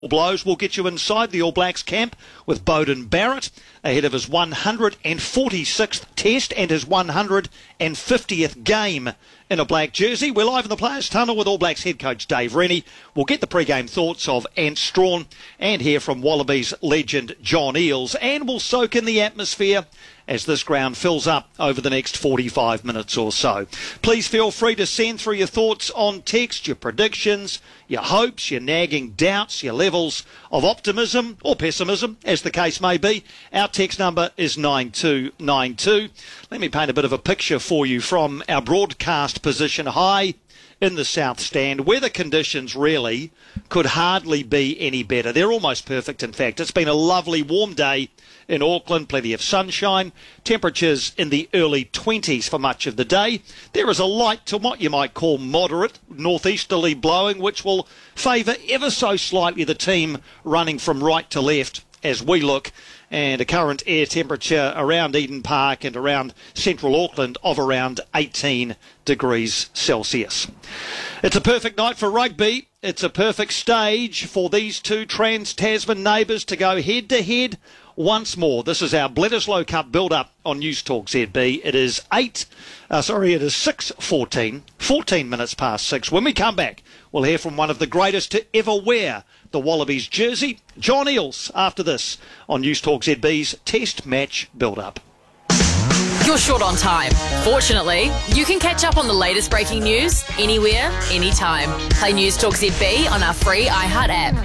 Blows will get you inside the All Blacks camp with Beauden Barrett ahead of his 146th test and his 150th game in a black jersey. We're live in the Players' Tunnel with All Blacks head coach Dave Rennie. We'll get the pre-game thoughts of Ant Strawn and hear from Wallabies legend John Eales, and we'll soak in the atmosphere as this ground fills up over the next 45 minutes or so. Please feel free to send through your thoughts on text, your predictions, your hopes, your nagging doubts, your levels of optimism or pessimism, as the case may be. Our text number is 9292. Let me paint a bit of a picture for you from our broadcast position high in the South Stand. Weather conditions really could hardly be any better. They're almost perfect, in fact. It's been a lovely warm day in Auckland, plenty of sunshine, temperatures in the early 20s for much of the day. There is a light to what you might call moderate northeasterly blowing, which will favour ever so slightly the team running from right to left as we look, and a current air temperature around Eden Park and around central Auckland of around 18 degrees Celsius. It's a perfect night for rugby. It's a perfect stage for these two Trans-Tasman neighbours to go head-to-head once more. This is our Bledisloe Cup build-up on News Talk ZB. It is 6:14, 14 minutes past 6. When we come back, we'll hear from one of the greatest to ever wear the Wallabies jersey, John Eales, after this on News Talk ZB's Test Match Build-Up. You're short on time. Fortunately, you can catch up on the latest breaking news anywhere, anytime. Play News Talk ZB on our free iHeart app.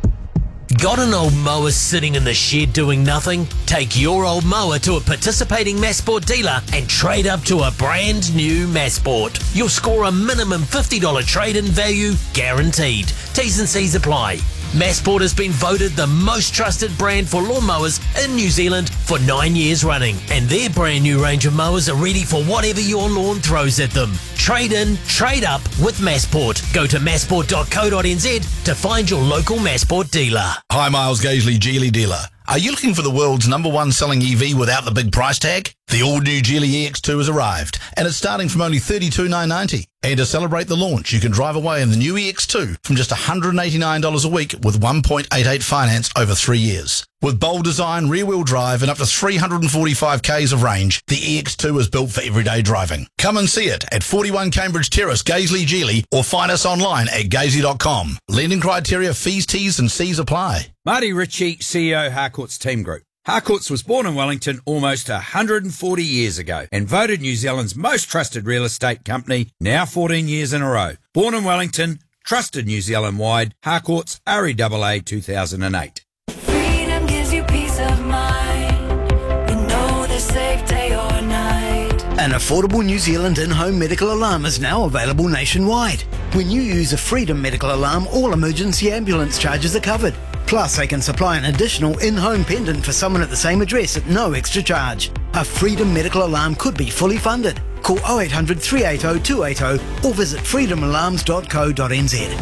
Got an old mower sitting in the shed doing nothing? Take your old mower to a participating Massport dealer and trade up to a brand new Massport. You'll score a minimum $50 trade-in value guaranteed. T's and C's apply. Massport has been voted the most trusted brand for lawnmowers in New Zealand for 9 years running, and their brand new range of mowers are ready for whatever your lawn throws at them. Trade in, trade up with Massport. Go to massport.co.nz to find your local Massport dealer. Hi, Miles Gaisley, Geely dealer. Are you looking for the world's #1 selling EV without the big price tag? The all-new Geely EX2 has arrived, and it's starting from only $32,990. And to celebrate the launch, you can drive away in the new EX2 from just $189 a week with 1.88 finance over 3 years. With bold design, rear-wheel drive, and up to 345 k's of range, the EX2 is built for everyday driving. Come and see it at 41 Cambridge Terrace, Gaisley, Geely, or find us online at gaisley.com. Lending criteria, fees, T's and C's apply. Marty Ritchie, CEO Harcourts Team Group. Harcourts was born in Wellington almost 140 years ago and voted New Zealand's most trusted real estate company now 14 years in a row. Born in Wellington, trusted New Zealand-wide, Harcourts REAA 2008. Freedom gives you peace of mind. You know the safe day or night. An affordable New Zealand in-home medical alarm is now available nationwide. When you use a Freedom medical alarm, all emergency ambulance charges are covered. Plus, they can supply an additional in-home pendant for someone at the same address at no extra charge. A Freedom medical alarm could be fully funded. Call 0800 380 280 or visit freedomalarms.co.nz.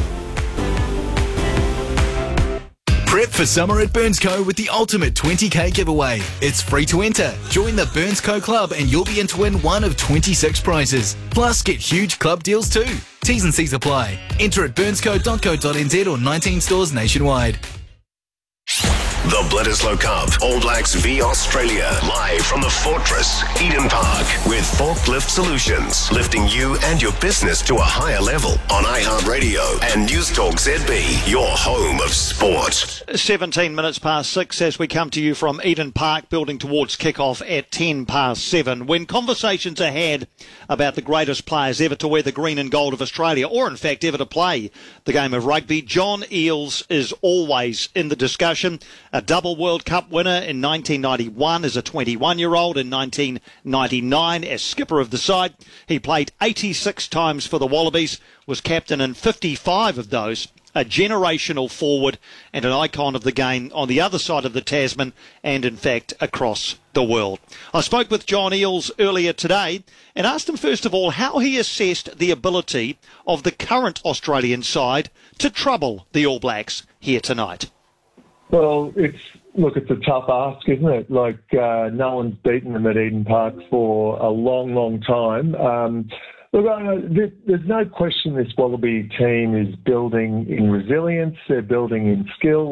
Prep for summer at Burnsco with the ultimate 20k giveaway. It's free to enter. Join the Burnsco Club and you'll be in to win one of 26 prizes. Plus, get huge club deals too. T's and C's apply. Enter at burnsco.co.nz or 19 stores nationwide. The Bledisloe Cup, All Blacks v Australia, live from the Fortress, Eden Park, with Forklift Solutions, lifting you and your business to a higher level on iHeartRadio and News Talk ZB, your home of sport. 17 minutes past 6 as we come to you from Eden Park, building towards kick-off at 10 past 7. When conversations are had about the greatest players ever to wear the green and gold of Australia, or in fact ever to play the game of rugby, John Eales is always in the discussion. A double World Cup winner in 1991 as a 21-year-old, in 1999 as skipper of the side. He played 86 times for the Wallabies, was captain in 55 of those. A generational forward and an icon of the game on the other side of the Tasman and, in fact, across the world. I spoke with John Eales earlier today and asked him, first of all, how he assessed the ability of the current Australian side to trouble the All Blacks here tonight. Well, it's a tough ask, isn't it? No one's beaten them at Eden Park for a long, long time. Look, there's no question this Wallaby team is building in resilience. They're building in skill.